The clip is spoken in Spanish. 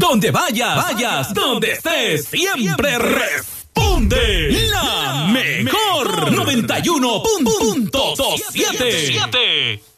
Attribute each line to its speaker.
Speaker 1: Donde vayas, donde estés, siempre responde la mejor 91.7.